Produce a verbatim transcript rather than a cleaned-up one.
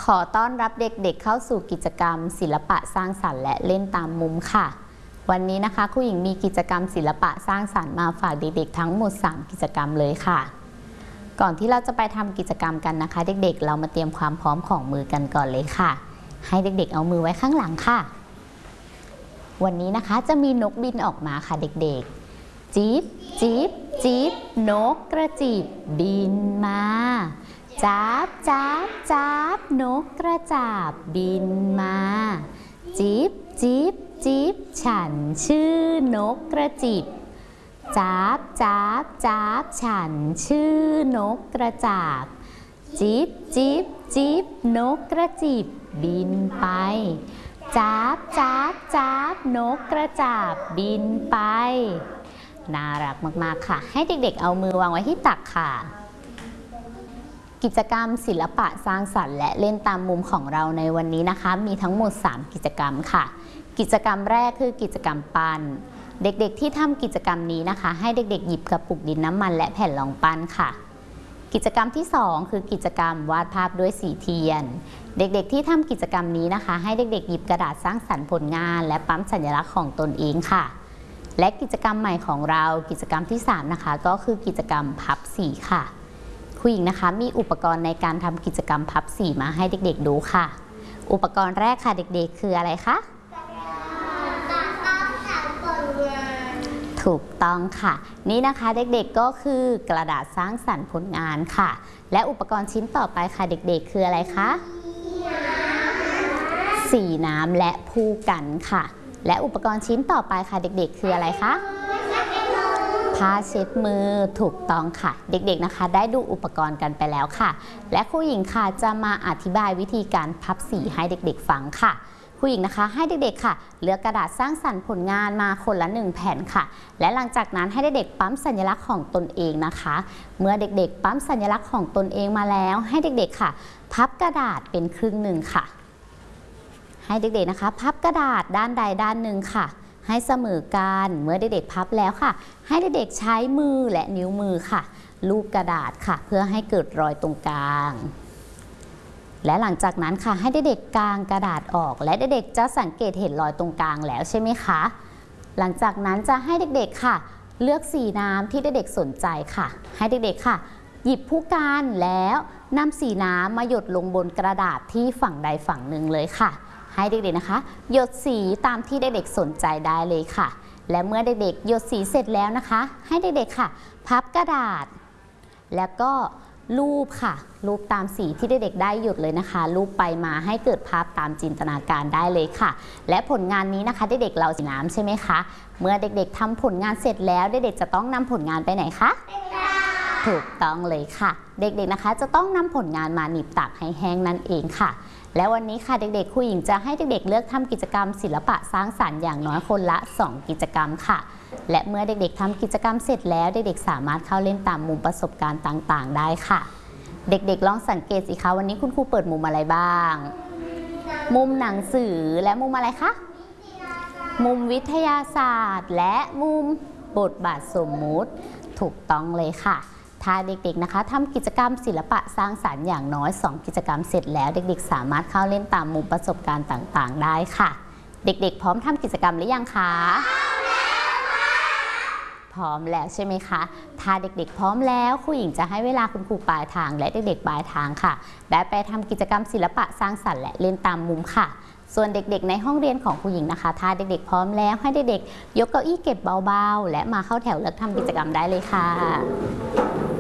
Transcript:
ขอต้อนรับเด็กๆเข้าสู่กิจกรรมศิลปะสร้างสรรค์และเล่นตามมุมค่ะวันนี้นะคะครูหญิงมีกิจกรรมศิลปะสร้างสรรค์มาฝากเด็กๆทั้งหมดสามกิจกรรมเลยค่ะก่อนที่เราจะไปทำกิจกรรมกันนะคะเด็กๆเรามาเตรียมความพร้อมของมือกันก่อนเลยค่ะให้เด็กๆเอามือไว้ข้างหลังค่ะวันนี้นะคะจะมีนกบินออกมาค่ะเด็กๆจี๊บจี๊บจี๊บนกกระจิบบินมาจ๊าบจ๊าบจ๊าบนกกระจาบบินมาจี๊บจี๊บจี๊บฉันชื่อนกกระจิบจ๊าบจ๊าบจ๊าบฉันชื่อนกกระจาบจี๊บจี๊บจี๊บนกกระจิบบินไปจ๊าบจ๊าบจ๊าบนกกระจาบบินไปน่ารักมากๆค่ะให้เด็กๆเอามือวางไว้ที่ตักค่ะกิจกรรมศิลปะสร้างสรรค์และเล่นตามมุมของเราในวันนี้นะคะมีทั้งหมดสามกิจกรรมค่ะกิจกรรมแรกคือกิจกรรมปั้นเด็กๆที่ทำกิจกรรมนี้นะคะให้เด็กๆหยิบกระปุกดินน้ำมันและแผ่นรองปั้นค่ะกิจกรรมที่สองคือกิจกรรมวาดภาพด้วยสีเทียนเด็กๆที่ทำกิจกรรมนี้นะคะให้เด็กๆหยิบกระดาษสร้างสรรค์ผลงานและปั๊มสัญลักษณ์ของตนเองค่ะและกิจกรรมใหม่ของเรากิจกรรมที่สามนะคะก็คือกิจกรรมพับสีค่ะครูหญิงนะคะมีอุปกรณ์ในการทำกิจกรรมพับสีมาให้เด็กๆดูค่ะอุปกรณ์แรกค่ะเด็กๆคืออะไรคะถูกต้องค่ะนี่นะคะเด็กๆก็คือกระดาษสร้างสรรค์ผลงานค่ะและอุปกรณ์ชิ้นต่อไปค่ะเด็กๆคืออะไรคะสีน้ำและภูกันค่ะและอุปกรณ์ชิ้นต่อไปค่ะเด็กๆคืออะไรคะผ้าเช็ดมือถูกต้องค่ะเด็กๆนะคะได้ดูอุปกรณ์กันไปแล้วค่ะและครูหญิงค่ะจะมาอธิบายวิธีการพับสีให้เด็กๆฟังค่ะครูหญิงนะคะให้เด็กๆค่ะเลือกกระดาษสร้างสรรค์ผลงานมาคนละหนึ่งแผ่นค่ะและหลังจากนั้นให้เด็กๆปั๊มสัญลักษณ์ของตนเองนะคะเมื่อเด็กๆปั๊มสัญลักษณ์ของตนเองมาแล้วให้เด็กๆค่ะพับกระดาษเป็นครึ่งหนึ่งค่ะให้เด็กๆนะคะพับกระดาษด้านใดด้านหนึ่งค่ะให้เสมอกันเมื่อเด็กๆพับแล้วค่ะให้เด็กๆใช้มือและนิ้วมือค่ะลูบกระดาษค่ะเพื่อให้เกิดรอยตรงกลางและหลังจากนั้นค่ะให้เด็กๆกางกระดาษออกและเด็กๆจะสังเกตเห็นรอยตรงกลางแล้วใช่ไหมคะหลังจากนั้นจะให้เด็กๆค่ะเลือกสีน้ำที่เด็กๆสนใจค่ะให้เด็กๆค่ะหยิบผู้การแล้วนำสีน้ำมาหยดลงบนกระดาษที่ฝั่งใดฝั่งหนึ่งเลยค่ะให้เด็กๆนะคะหยดสีตามที่เด็กๆสนใจได้เลยค่ะและเมื่อเด็กๆหยดสีเสร็จแล้วนะคะให้เด็กๆค่ะพับกระดาษแล้วก็รูปค่ะรูปตามสีที่เด็กๆได้หยดเลยนะคะรูปไปมาให้เกิดภาพตามจินตนาการได้เลยค่ะและผลงานนี้นะคะเด็กๆเราสีน้ำใช่ไหมคะเมื่อเด็กๆทำผลงานเสร็จแล้วเด็กๆจะต้องนำผลงานไปไหนคะถูกต้องเลยค่ะเด็กๆนะคะจะต้องนำผลงานมาหนีบตากให้แห้งนั่นเองค่ะและวันนี้ค่ะเด็กๆครูหญิงจะให้เด็กๆเลือกทำกิจกรรมศิลปะสร้างสรรค์อย่างน้อยคนละสองกิจกรรมค่ะและเมื่อเด็กๆทำกิจกรรมเสร็จแล้วเด็กๆสามารถเข้าเล่นตามมุมประสบการณ์ต่างๆได้ค่ะเด็กๆลองสังเกตสิคะวันนี้คุณครูเปิดมุมอะไรบ้างมุมหนังสือและมุมอะไรคะมุมวิทยาศาสตร์และมุมบทบาทสมมุติถูกต้องเลยค่ะถ้าเด็กๆนะคะทำกิจกรรมศิลปะสร้างสรรค์อย่างน้อยสองกิจกรรมเสร็จแล้วเด็กๆสามารถเข้าเล่นตามมุมประสบการณ์ต่างๆได้ค่ะเด็กๆพร้อมทำกิจกรรมหรือยังคะพร้อมแล้วใช่ไหมคะถ้าเด็กๆพร้อมแล้วครูหญิงจะให้เวลาคุณครูปลายทางและเด็กๆปลายทางค่ะได้ไปทำกิจกรรมศิลปะสร้างสรรค์และเล่นตามมุมค่ะส่วนเด็กๆในห้องเรียนของครูหญิงนะคะถ้าเด็กๆพร้อมแล้วให้เด็กๆยกเก้าอี้เก็บเบาๆและมาเข้าแถวเลือกทำกิจกรรมได้เลยค่ะ